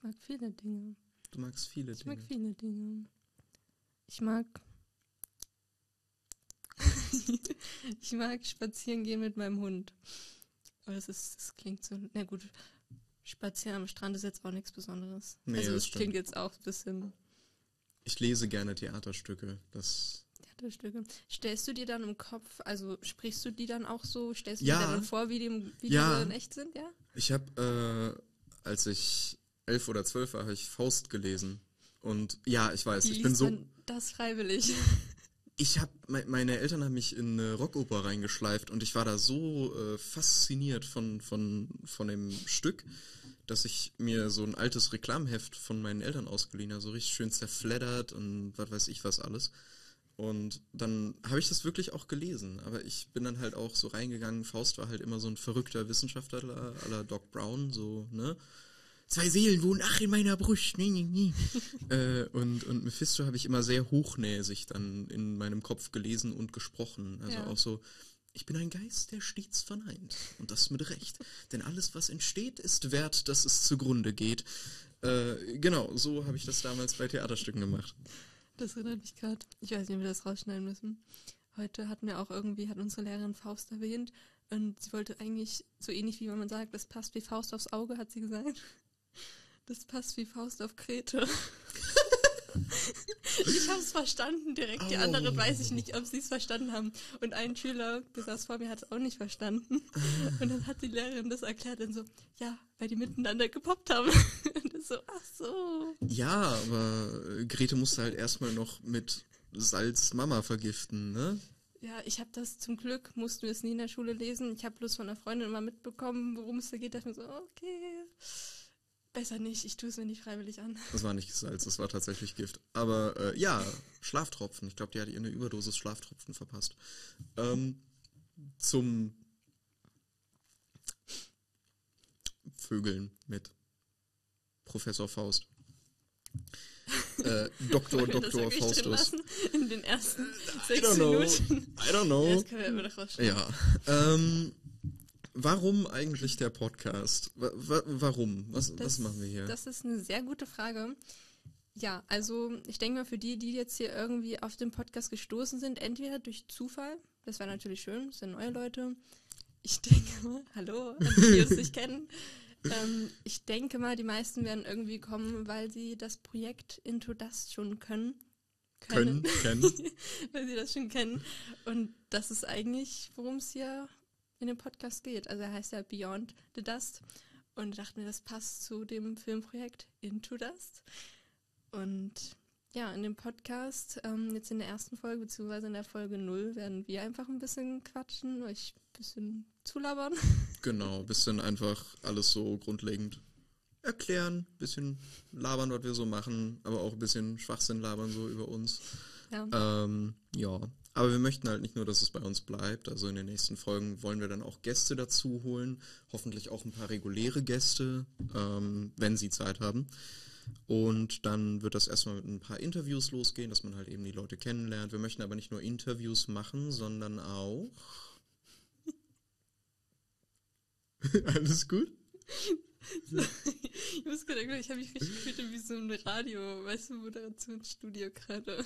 mag viele Dinge. Du magst viele Ich Dinge. mag viele Dinge. Ich mag ich mag spazieren gehen mit meinem Hund. Aber das klingt so, na gut, spazieren am Strand ist jetzt auch nichts Besonderes. Nee, also das es stimmt. klingt jetzt auch ein bisschen Ich lese gerne Theaterstücke. Theaterstücke. Stellst du dir dann im Kopf, also sprichst du die dann auch so, stellst du Ja. dir dann vor, wie die Ja. in echt sind, ja? Ich habe, als ich 11 oder 12 war, habe ich Faust gelesen. Und ja, ich weiß, Wie ich bin liest so... man das freiwillig? Meine Eltern haben mich in eine Rockoper reingeschleift und ich war da so fasziniert von dem Stück, dass ich mir so ein altes Reklamheft von meinen Eltern ausgeliehen habe, so richtig schön zerfleddert und was weiß ich was alles. Und dann habe ich das wirklich auch gelesen, aber ich bin dann halt auch so reingegangen, Faust war halt immer so ein verrückter Wissenschaftler à la Doc Brown, so, ne? 2 Seelen wohnen, ach, in meiner Brust. Und Mephisto habe ich immer sehr hochnäsig dann in meinem Kopf gelesen und gesprochen. Also Ja. auch so, ich bin ein Geist, der stets verneint. Und das mit Recht. Denn alles, was entsteht, ist wert, dass es zugrunde geht. Genau, so habe ich das damals bei Theaterstücken gemacht. Das erinnert mich gerade. Ich weiß nicht, ob wir das rausschneiden müssen. Heute hat unsere Lehrerin Faust erwähnt und sie wollte eigentlich, so ähnlich wie wenn man sagt, das passt wie Faust aufs Auge, hat sie gesagt. Das passt wie Faust auf Krete. Ich habe es verstanden direkt. Die anderen weiß ich nicht, ob sie es verstanden haben. Und ein Schüler, der saß vor mir, hat es auch nicht verstanden. Und dann hat die Lehrerin das erklärt und so, ja, weil die miteinander gepoppt haben. Und das so, ach so. Ja, aber Grete musste halt erstmal noch mit Salz Mama vergiften, ne? Ja, ich habe das zum Glück, mussten wir es nie in der Schule lesen. Ich habe bloß von einer Freundin immer mitbekommen, worum es da geht. Da dachte ich mir so, okay, besser nicht, ich tue es mir nicht freiwillig an. Das war nicht Salz, das war tatsächlich Gift. Aber ja, Schlaftropfen. Ich glaube, die hat ihr eine Überdosis Schlaftropfen verpasst. Zum Vögeln mit Professor Faust. Dr. Faustus. In den ersten I 6 don't know. Minuten. I don't know. Ja, das können wir immer noch rausschneiden. Ja. Warum eigentlich der Podcast? Warum? Was machen wir hier? Das ist eine sehr gute Frage. Ja, also ich denke mal für die jetzt hier irgendwie auf den Podcast gestoßen sind, entweder durch Zufall, das wäre natürlich schön, das sind neue Leute. Ich denke mal, hallo, an die, die uns nicht kennen. Ich denke mal, die meisten werden irgendwie kommen, weil sie das Projekt Into Dust schon kennen. Kennen. Weil sie das schon kennen. Und das ist eigentlich, worum es hier in dem Podcast geht. Also er heißt ja Beyond the Dust. Und ich dachte mir, das passt zu dem Filmprojekt Into Dust. Und ja, in dem Podcast, jetzt in der ersten Folge, beziehungsweise in der Folge 0, werden wir einfach ein bisschen quatschen, euch ein bisschen zulabern. Genau, bisschen einfach alles so grundlegend erklären, bisschen labern, was wir so machen, aber auch ein bisschen Schwachsinn labern so über uns. Ja. Ja, aber wir möchten halt nicht nur, dass es bei uns bleibt, also in den nächsten Folgen wollen wir dann auch Gäste dazu holen, hoffentlich auch ein paar reguläre Gäste, wenn sie Zeit haben. Und dann wird das erstmal mit ein paar Interviews losgehen, dass man halt eben die Leute kennenlernt. Wir möchten aber nicht nur Interviews machen, sondern auch... Alles gut? Ich muss gerade irgendwie, ich habe mich richtig gefühlt wie so ein Radio, weißt du, Moderationsstudio gerade.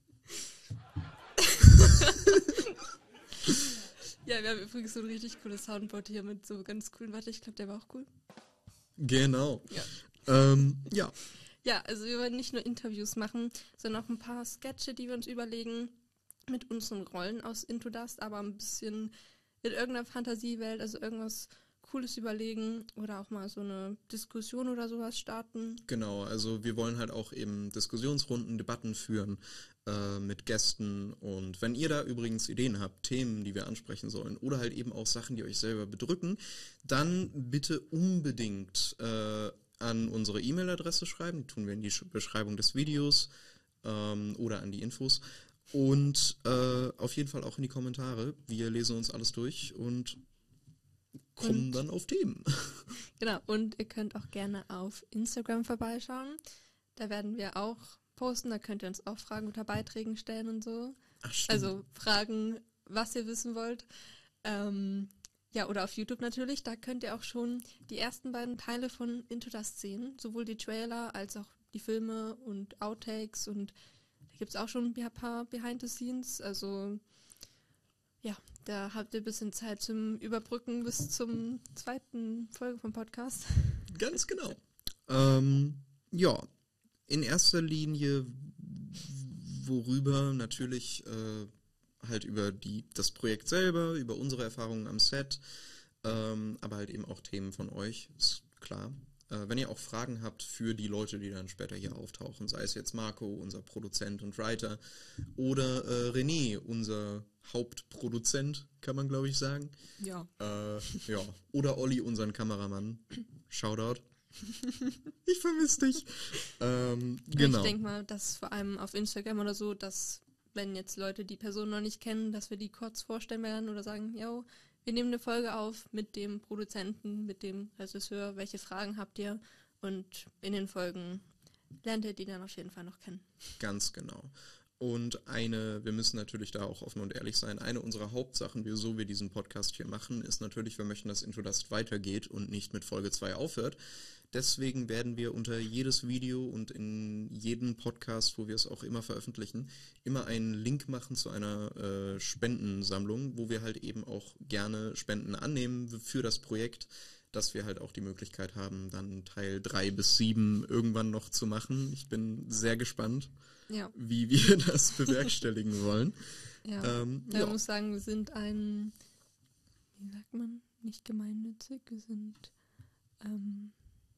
Ja, wir haben übrigens so ein richtig cooles Soundboard hier mit so ganz coolen, warte, ich glaube, der war auch cool. Genau. Ja. Ja. Ja, also wir wollen nicht nur Interviews machen, sondern auch ein paar Sketche, die wir uns überlegen, mit unseren Rollen aus Into Dust, aber ein bisschen in irgendeiner Fantasiewelt, also irgendwas Cooles überlegen oder auch mal so eine Diskussion oder sowas starten. Genau, also wir wollen halt auch eben Diskussionsrunden, Debatten führen mit Gästen und wenn ihr da übrigens Ideen habt, Themen, die wir ansprechen sollen oder halt eben auch Sachen, die euch selber bedrücken, dann bitte unbedingt an unsere E-Mail-Adresse schreiben, die tun wir in die Beschreibung des Videos oder an die Infos und auf jeden Fall auch in die Kommentare. Wir lesen uns alles durch und kommen dann auf Themen. Genau, und ihr könnt auch gerne auf Instagram vorbeischauen. Da werden wir auch posten, da könnt ihr uns auch Fragen unter Beiträgen stellen und so. Ach, stimmt. Also Fragen, was ihr wissen wollt. Ja, oder auf YouTube natürlich. Da könnt ihr auch schon die ersten beiden Teile von Into Dust sehen. Sowohl die Trailer als auch die Filme und Outtakes. Und da gibt es auch schon ein paar Behind the Scenes. Also ja, da habt ihr ein bisschen Zeit zum Überbrücken bis zum zweiten Folge vom Podcast. Ganz genau. Ja, in erster Linie, worüber natürlich halt über das Projekt selber, über unsere Erfahrungen am Set, aber halt eben auch Themen von euch, ist klar. Wenn ihr auch Fragen habt für die Leute, die dann später hier auftauchen, sei es jetzt Marco, unser Produzent und Writer, oder René, unser Hauptproduzent, kann man glaube ich sagen. Ja. Ja. Oder Olli, unseren Kameramann. Shoutout. Ich vermisse dich. Genau. Ich denke mal, dass vor allem auf Instagram oder so, dass wenn jetzt Leute die Person noch nicht kennen, dass wir die kurz vorstellen werden oder sagen, yo, wir nehmen eine Folge auf mit dem Produzenten, mit dem Regisseur, welche Fragen habt ihr? Und in den Folgen lernt ihr die dann auf jeden Fall noch kennen. Ganz genau. Und wir müssen natürlich da auch offen und ehrlich sein, eine unserer Hauptsachen, wieso wir diesen Podcast hier machen, ist natürlich, wir möchten, dass Into Dust weitergeht und nicht mit Folge 2 aufhört. Deswegen werden wir unter jedes Video und in jeden Podcast, wo wir es auch immer veröffentlichen, immer einen Link machen zu einer Spendensammlung, wo wir halt eben auch gerne Spenden annehmen für das Projekt, dass wir halt auch die Möglichkeit haben, dann Teil 3 bis 7 irgendwann noch zu machen. Ich bin sehr gespannt, wie wir das bewerkstelligen wollen. Ich muss sagen, wir sind wie sagt man, nicht gemeinnützig, wir sind ein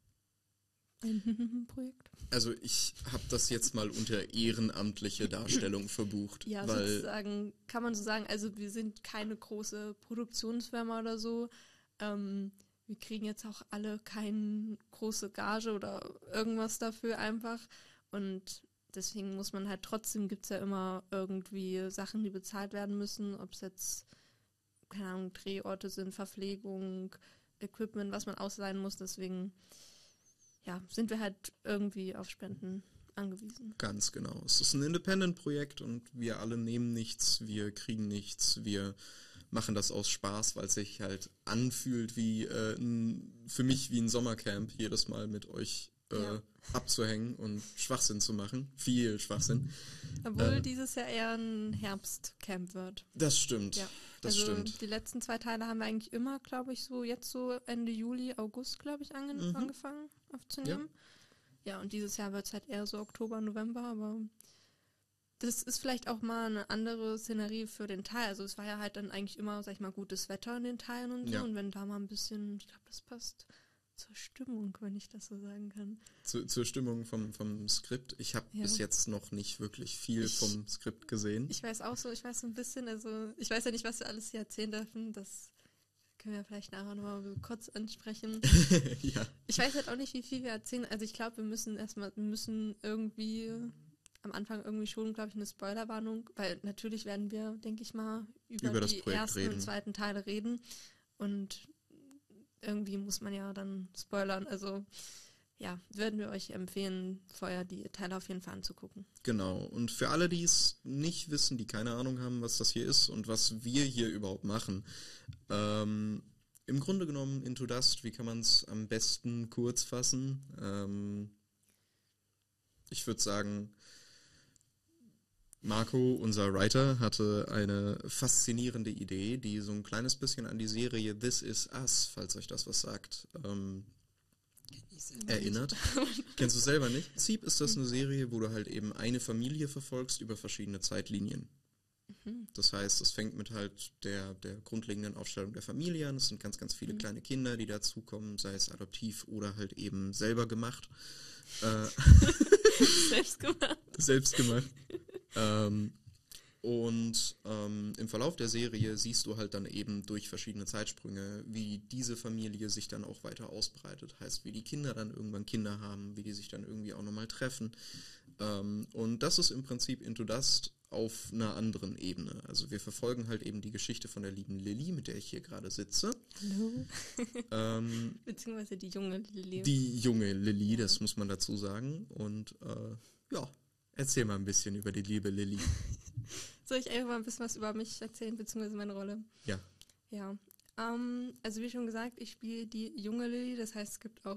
Projekt. Also ich habe das jetzt mal unter ehrenamtliche Darstellung verbucht. Ja, sozusagen, kann man so sagen, also wir sind keine große Produktionsfirma oder so. Wir kriegen jetzt auch alle keine große Gage oder irgendwas dafür einfach. Und deswegen muss man halt trotzdem, gibt es ja immer irgendwie Sachen, die bezahlt werden müssen, ob es jetzt, keine Ahnung, Drehorte sind, Verpflegung, Equipment, was man ausleihen muss. Deswegen sind wir halt irgendwie auf Spenden angewiesen. Ganz genau. Es ist ein Independent-Projekt und wir alle nehmen nichts, wir kriegen nichts, wir machen das aus Spaß, weil es sich halt anfühlt wie für mich wie ein Sommercamp, jedes Mal mit euch abzuhängen und Schwachsinn zu machen. Viel Schwachsinn. Obwohl dieses Jahr eher ein Herbstcamp wird. Das stimmt. Ja. Das stimmt. Die letzten 2 Teile haben wir eigentlich immer, glaube ich, jetzt so Ende Juli, August, glaube ich, angefangen aufzunehmen. Ja, und dieses Jahr wird es halt eher so Oktober, November, aber das ist vielleicht auch mal eine andere Szenerie für den Teil. Also es war ja halt dann eigentlich immer, sag ich mal, gutes Wetter in den Teilen und so. Ja. Und wenn da mal ein bisschen, ich glaube, das passt zur Stimmung, wenn ich das so sagen kann. Zur Stimmung vom Skript. Ich habe bis jetzt noch nicht wirklich viel vom Skript gesehen. Ich weiß so ein bisschen, also ich weiß ja nicht, was wir alles hier erzählen dürfen. Das können wir vielleicht nachher noch mal kurz ansprechen. Ja. Ich weiß halt auch nicht, wie viel wir erzählen. Also ich glaube, wir müssen irgendwie am Anfang irgendwie schon, glaube ich, eine Spoilerwarnung, weil natürlich werden wir, denke ich mal, über die ersten und zweiten Teile reden. Und irgendwie muss man ja dann spoilern. Also ja, würden wir euch empfehlen, vorher die Teile auf jeden Fall anzugucken. Genau. Und für alle, die es nicht wissen, die keine Ahnung haben, was das hier ist und was wir hier überhaupt machen, im Grunde genommen Into Dust, wie kann man es am besten kurz fassen? Ich würde sagen, Marco, unser Writer, hatte eine faszinierende Idee, die so ein kleines bisschen an die Serie This Is Us, falls euch das was sagt, erinnert. Kennst du selber nicht? Im Prinzip ist das eine Serie, wo du halt eben eine Familie verfolgst über verschiedene Zeitlinien. Das heißt, es fängt mit halt der grundlegenden Aufstellung der Familie an. Es sind ganz, ganz viele kleine Kinder, die dazukommen, sei es adoptiv oder halt eben selber gemacht. Selbst gemacht. Und im Verlauf der Serie siehst du halt dann eben durch verschiedene Zeitsprünge, wie diese Familie sich dann auch weiter ausbreitet. Heißt, wie die Kinder dann irgendwann Kinder haben, wie die sich dann irgendwie auch nochmal treffen. Und das ist im Prinzip Into Dust auf einer anderen Ebene. Also wir verfolgen halt eben die Geschichte von der lieben Lilly, mit der ich hier gerade sitze. Hallo. Beziehungsweise die junge Lilly. Die junge Lilly, das muss man dazu sagen. Und erzähl mal ein bisschen über die liebe Lilly. Soll ich einfach mal ein bisschen was über mich erzählen, beziehungsweise meine Rolle? Ja. Ja, Also wie schon gesagt, ich spiele die junge Lilly, das heißt, es gibt auch